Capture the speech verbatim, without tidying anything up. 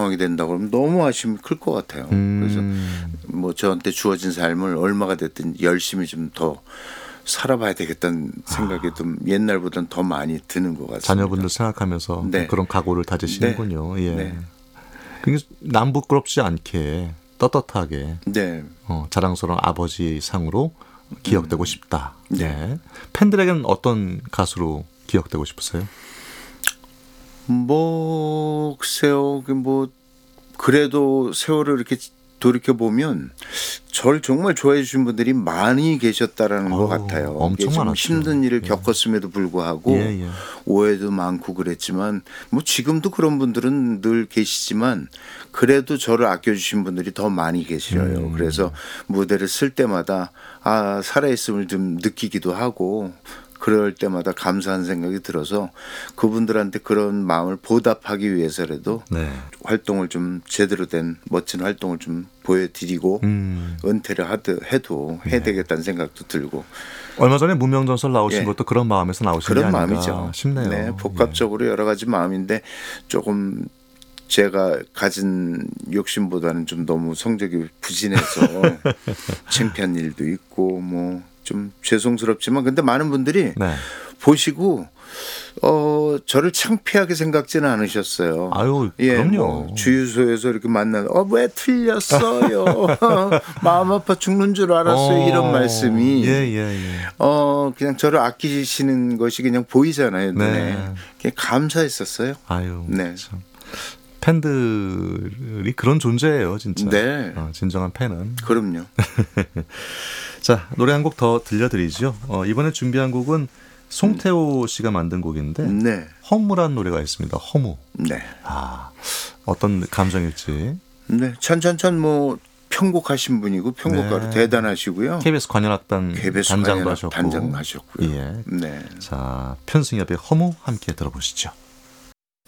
상황이 된다 그러면 너무 아쉬움이 클 것 같아요. 음. 그래서 뭐 저한테 주어진 삶을 얼마가 됐든 열심히 좀 더 살아봐야 되겠다는 생각이 아. 좀 옛날보다는 더 많이 드는 것 같습니다. 자녀분들 생각하면서 네. 그런 각오를 다지시는군요. 네. 예. 네. 그게 남 부끄럽지 않게 떳떳하게 네. 어, 자랑스러운 아버지 상으로 기억되고 음. 싶다. 네. 네. 팬들에게는 어떤 가수로 기억되고 싶으세요? 뭐 글쎄요, 그 뭐 그래도 세월을 이렇게 돌이켜 보면 저를 정말 좋아해 주신 분들이 많이 계셨다라는 것 어우, 같아요. 엄청 이게 좀 많았죠. 힘든 일을 예. 겪었음에도 불구하고 예, 예. 오해도 많고 그랬지만 뭐 지금도 그런 분들은 늘 계시지만 그래도 저를 아껴주신 분들이 더 많이 계시려요. 음. 그래서 무대를 쓸 때마다 아 살아있음을 좀 느끼기도 하고 그럴 때마다 감사한 생각이 들어서 그분들한테 그런 마음을 보답하기 위해서라도 네. 활동을 좀 제대로 된 멋진 활동을 좀 보여드리고 음. 은퇴를 하드, 해도 해야 되겠다는 생각도 들고 얼마 전에 무명전설 나오신 예. 것도 그런 마음에서 나오신 그런 게 아닌가 마음이죠. 싶네요. 네, 복합적으로 여러 가지 마음인데 조금 제가 가진 욕심보다는 좀 너무 성적이 부진해서 창피한 일도 있고 뭐 좀 죄송스럽지만 근데 많은 분들이 네. 보시고 어 저를 창피하게 생각지는 않으셨어요. 아유, 예, 그럼요. 뭐 주유소에서 이렇게 만나 어왜 틀렸어요? 마음 아파 죽는 줄 알았어요. 어, 이런 말씀이 예, 예, 예. 어 그냥 저를 아끼시는 것이 그냥 보이잖아요 눈에. 네. 그냥 감사했었어요. 아유, 네. 참. 팬들이 그런 존재예요, 진짜. 네. 어, 진정한 팬은. 그럼요. 자, 노래 한 곡 더 들려드리죠. 어, 이번에 준비한 곡은 송태호 씨가 만든 곡인데 네. 허무란 노래가 있습니다. 허무. 네. 아, 어떤 감정일지. 네. 찬찬찬 뭐 편곡하신 분이고 편곡가로 네. 대단하시고요. 케이비에스 관현악단 케이비에스 단장도 관현악 하셨고. 단장 하셨고요. 예. 네. 자, 편승엽의 허무 함께 들어보시죠.